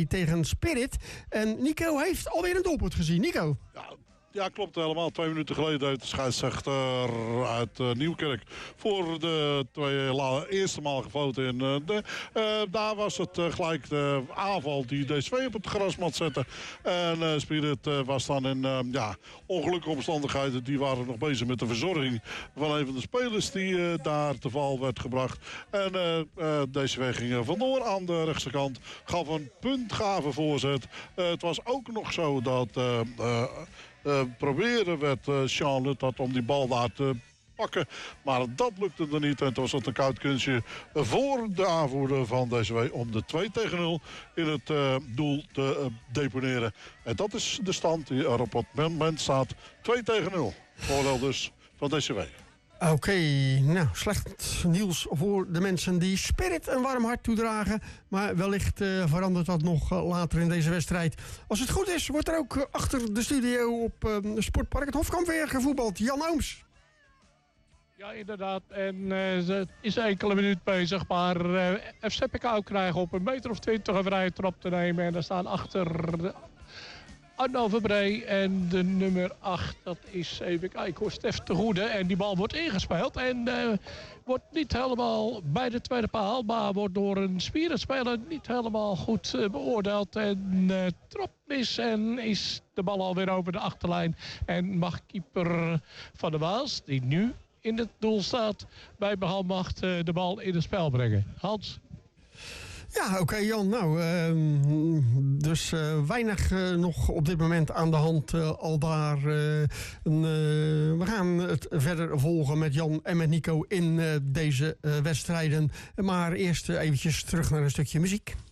tegen Spirit. En Nico heeft alweer een doelpunt gezien. Nico? Ja, klopt helemaal. 2 minuten geleden heeft de scheidsrechter uit Nieuwkerk voor de eerste maal gefloten. Daar was het gelijk de aanval die DSV op het grasmat zette. En Spirit was dan in ongelukkige omstandigheden. Die waren nog bezig met de verzorging van een van de spelers die daar te val werd gebracht. En DSV ging vandoor aan de rechterkant. Gaf een puntgave voorzet. Het was ook nog zo dat... proberen werd Jean dat om die bal daar te pakken. Maar dat lukte er niet. En toen was het een koud kunstje voor de aanvoerder van DSW om de 2-0 in het doel te deponeren. En dat is de stand die er op het moment staat. 2-0. Voordeel dus van DSW. Oké, nou, slecht nieuws voor de mensen die Spirit een warm hart toedragen. Maar wellicht verandert dat nog later in deze wedstrijd. Als het goed is, wordt er ook achter de studio op Sportpark het Hofkamp weer gevoetbald. Jan Ooms. Ja, inderdaad. En het is enkele minuut bezig. Maar FC Pekau krijgen op 1,20 meter een vrije trap te nemen. En daar staan achter... Arno Verbree en de nummer 8, dat is, even kijken hoor, Stef de Goede. En die bal wordt ingespeeld en wordt niet helemaal bij de tweede paal, maar wordt door een spierenspeler niet helemaal goed beoordeeld. En trap mis en is de bal alweer over de achterlijn. En mag keeper Van der Waals, die nu in het doel staat, bij behalmacht de bal in het spel brengen. Hans? Ja, oké, Jan. Nou, dus weinig nog op dit moment aan de hand al daar. We gaan het verder volgen met Jan en met Nico in deze wedstrijden. Maar eerst eventjes terug naar een stukje muziek.